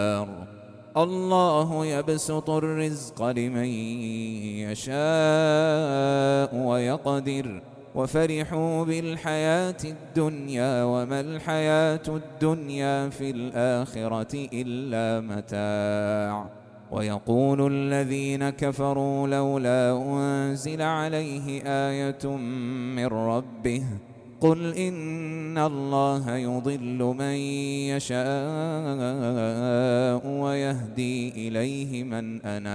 الله يبسط الرزق لمن يشاء ويقدر وفرحوا بالحياة الدنيا وما الحياة الدنيا في الآخرة إلا متاع. ويقول الذين كفروا لولا أنزل عليه آية من ربه قل إن الله يضل من يشاء ويهدي إليه من أناب.